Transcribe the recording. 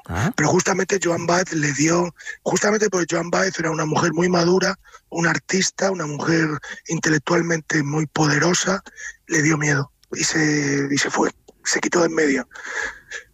Pero justamente Joan Baez le dio, justamente porque Joan Baez era una mujer muy madura, una artista, una mujer intelectualmente muy poderosa, le dio miedo y se fue, se quitó de en medio.